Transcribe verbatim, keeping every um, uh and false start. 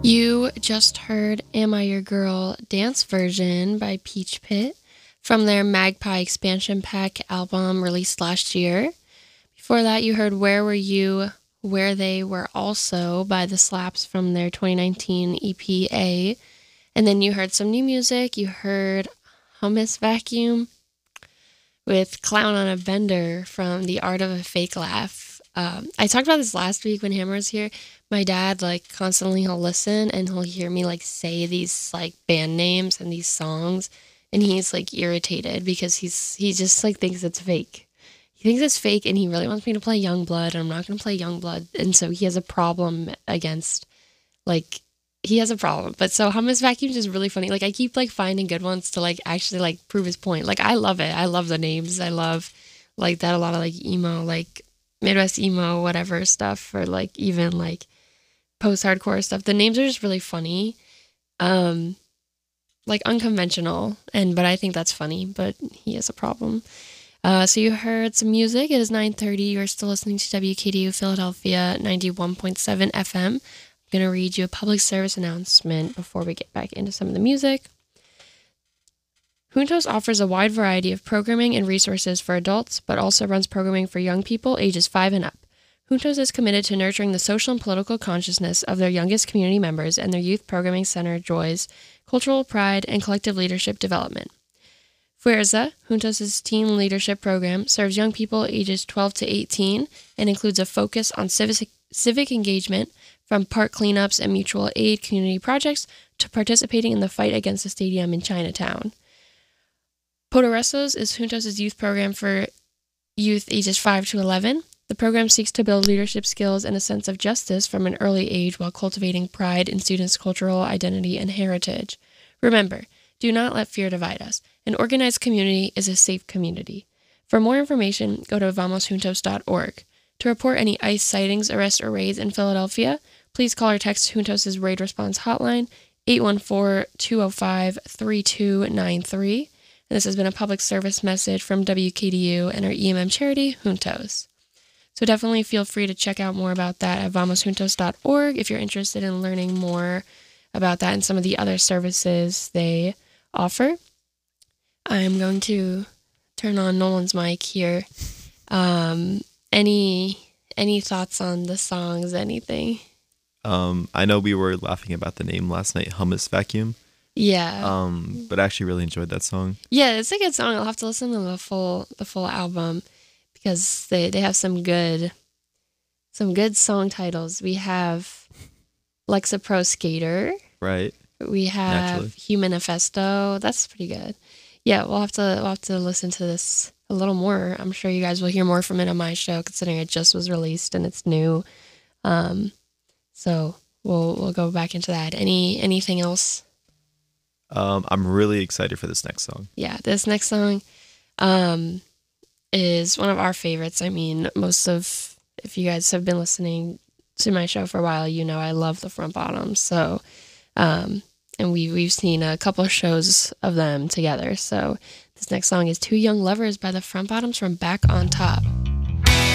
You just heard Am I Your Girl dance version by Peach Pit from their Magpie Expansion Pack album released last year. Before that, you heard Where Were You, Where They Were Also by The Slaps from their twenty nineteen E P A. And then you heard some new music. You heard Hummus Vacuum with Clown on a Bender from The Art of a Fake Laugh. Um, I talked about this last week when Hammer was here. My dad, like, constantly he'll listen and he'll hear me, like, say these, like, band names and these songs. And he's, like, irritated because he's he just, like, thinks it's fake. He thinks it's fake and he really wants me to play Youngblood. And I'm not going to play Youngblood. And so he has a problem against, like, he has a problem. But so Hummus Vacuum is just really funny. Like, I keep, like, finding good ones to, like, actually, like, prove his point. Like, I love it. I love the names. I love, like, that a lot of, like, emo, like, Midwest emo, whatever stuff. Or, like, even, like, post-hardcore stuff. The names are just really funny. Um, like, unconventional. And, but I think that's funny. But he has a problem. Uh, so you heard some music. It is nine thirty. You're still listening to W K D U Philadelphia ninety-one point seven F M. I'm going to read you a public service announcement before we get back into some of the music. Juntos offers a wide variety of programming and resources for adults, but also runs programming for young people ages five and up. Juntos is committed to nurturing the social and political consciousness of their youngest community members, and their youth programming center joys cultural pride and collective leadership development. Fuerza, Juntos' teen leadership program, serves young people ages twelve to eighteen and includes a focus on civic, civic engagement, from park cleanups and mutual aid community projects to participating in the fight against the stadium in Chinatown. Poderosos is Juntos' youth program for youth ages five to eleven. The program seeks to build leadership skills and a sense of justice from an early age while cultivating pride in students' cultural identity and heritage. Remember, do not let fear divide us. An organized community is a safe community. For more information, go to vamos juntos dot org. To report any ICE sightings, arrests, or raids in Philadelphia, please call or text Juntos' Raid Response Hotline, eight one four, two zero five, three two nine three. And this has been a public service message from W K D U and our E M M charity, Juntos. So definitely feel free to check out more about that at vamos juntos dot org if you're interested in learning more about that and some of the other services they offer. I'm going to turn on Nolan's mic here. Um, any any thoughts on the songs, anything? Um, I know we were laughing about the name last night, Hummus Vacuum. Yeah. Um, but I actually really enjoyed that song. Yeah, it's a good song. I'll have to listen to the full the full album because they, they have some good some good song titles. We have Lexapro Skater. Right. We have Humanifesto. That's pretty good. Yeah, we'll have to we'll have to listen to this a little more. I'm sure you guys will hear more from it on my show, considering it just was released and it's new. Um, so we'll we'll go back into that. Any anything else? Um, I'm really excited for this next song. Yeah, this next song um, is one of our favorites. I mean, most of if you guys have been listening to my show for a while, you know I love the Front Bottoms. So. Um, And we, we've seen a couple of shows of them together. So this next song is Two Young Lovers by the Front Bottoms from Back on Top.